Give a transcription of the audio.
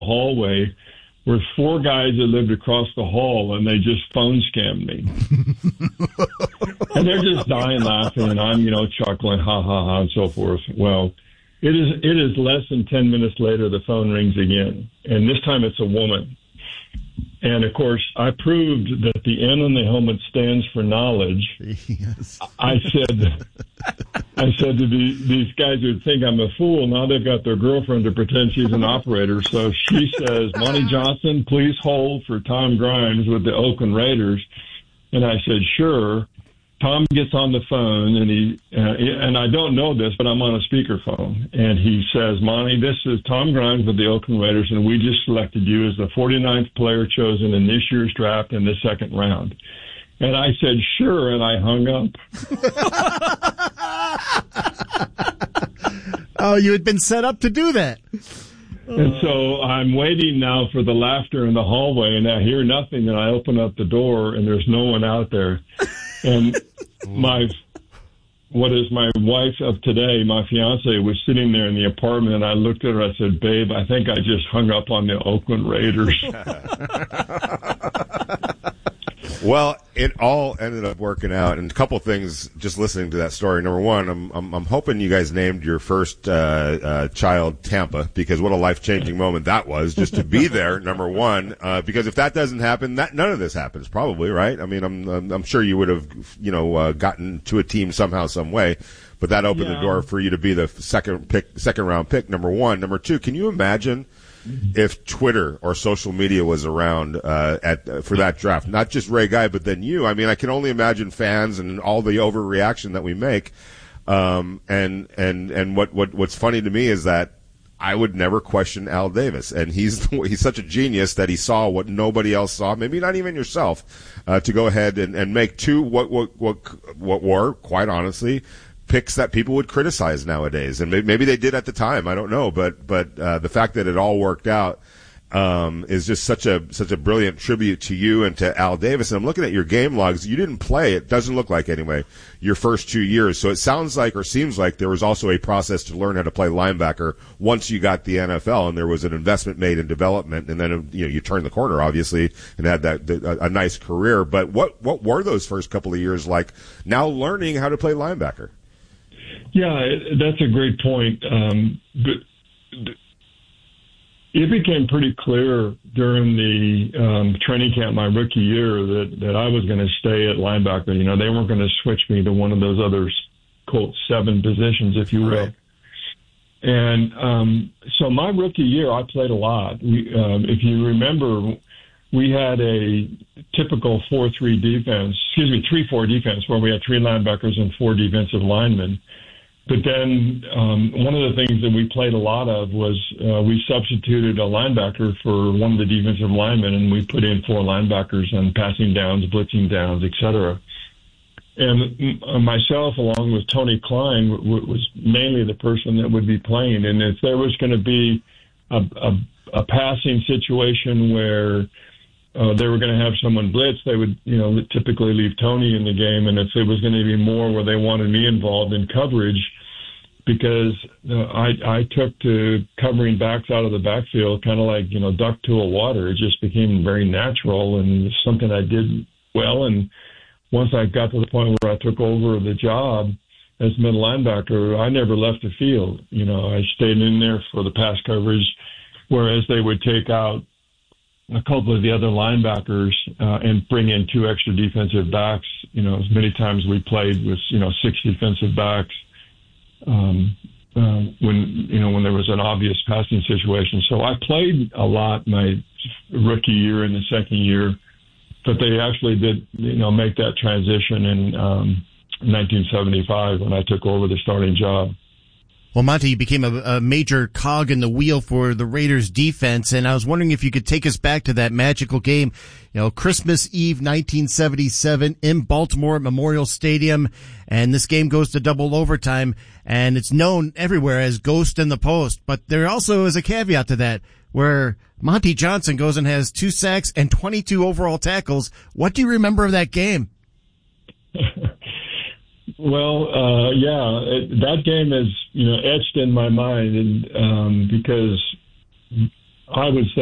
hallway were 4 guys that lived across the hall, and they just phone scammed me. And they're just dying laughing, and I'm, chuckling, ha, ha, ha, and so forth. Well, it is less than 10 minutes later, the phone rings again, and this time it's a woman. And, of course, I proved that the N on the helmet stands for knowledge. Yes. I said to these guys who think I'm a fool, now they've got their girlfriend to pretend she's an operator. So she says, Monty Johnson, please hold for Tom Grimes with the Oakland Raiders. And I said, sure. Tom gets on the phone, and I don't know this, but I'm on a speakerphone. And he says, Monty, this is Tom Grimes with the Oakland Raiders, and we just selected you as the 49th player chosen in this year's draft in the second round. And I said, sure, and I hung up. Oh, you had been set up to do that. And so I'm waiting now for the laughter in the hallway, and I hear nothing, and I open up the door, and there's no one out there. And my wife of today, my fiance, was sitting there in the apartment, and I looked at her, I said, babe, I think I just hung up on the Oakland Raiders. Well, it all ended up working out, and a couple things just listening to that story. Number one, I'm hoping you guys named your first child Tampa, because what a life-changing moment that was, just to be there. Number one, because if that doesn't happen, none of this happens, probably, right? I mean, I'm sure you would have, gotten to a team somehow, some way, but that opened the door for you to be the second round pick. Number one. Number two, can you imagine if Twitter or social media was around for that draft? Not just Ray Guy, but then you. I mean, I can only imagine fans and all the overreaction that we make. And what's funny to me is that I would never question Al Davis, and he's such a genius that he saw what nobody else saw, maybe not even yourself, to go ahead and make two what were, quite honestly, picks that people would criticize nowadays, and maybe they did at the time. I don't know, but the fact that it all worked out is just such a brilliant tribute to you and to Al Davis. And I'm looking at your game logs. You didn't play, it doesn't look like anyway, your first 2 years. So it sounds like, or seems like, there was also a process to learn how to play linebacker once you got the NFL, and there was an investment made in development, and then you turned the corner, obviously, and had a nice career. But what were those first couple of years like, now learning how to play linebacker? Yeah, that's a great point. But it became pretty clear during the training camp my rookie year that I was going to stay at linebacker. They weren't going to switch me to one of those other, quote, 7 positions, if you will. Right. And so my rookie year, I played a lot. If you remember, we had a typical 4-4 defense, where we had 3 linebackers and 4 defensive linemen. But then one of the things that we played a lot of was we substituted a linebacker for one of the defensive linemen, and we put in 4 linebackers on passing downs, blitzing downs, et cetera. And myself, along with Tony Klein, was mainly the person that would be playing. And if there was going to be a passing situation where they were going to have someone blitz, they would, typically leave Tony in the game. And if it was going to be more where they wanted me involved in coverage, because I took to covering backs out of the backfield kind of like, duck to a water. It just became very natural, and it's something I did well. And once I got to the point where I took over the job as middle linebacker, I never left the field. I stayed in there for the pass coverage, whereas they would take out a couple of the other linebackers and bring in 2 extra defensive backs. As many times we played with 6 defensive backs when there was an obvious passing situation. So I played a lot my rookie year and the second year, but they actually did make that transition in 1975 when I took over the starting job. Well, Monty, you became a major cog in the wheel for the Raiders defense, and I was wondering if you could take us back to that magical game, Christmas Eve 1977 in Baltimore at Memorial Stadium, and this game goes to double overtime, and it's known everywhere as Ghost in the Post, but there also is a caveat to that, where Monty Johnson goes and has 2 sacks and 22 overall tackles. What do you remember of that game? Well, that game is, etched in my mind, and because I would say